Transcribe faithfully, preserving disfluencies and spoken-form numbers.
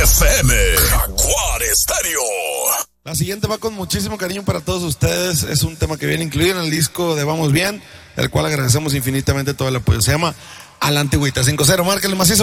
F M, Jaguar Estéreo. La siguiente va con muchísimo cariño para todos ustedes. Es un tema que viene incluido en el disco de Vamos Bien, el cual agradecemos infinitamente todo el apoyo. Se llama A la Antigüita. cinco cero, márcale macizo.